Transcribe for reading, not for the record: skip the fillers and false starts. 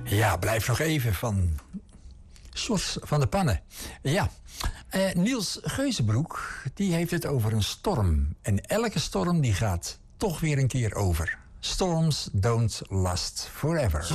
Ja, blijf nog even van Sjors van de Pannen. Ja, Niels Geuzenbroek, die heeft het over een storm. En elke storm die gaat toch weer een keer over. Storms don't last forever.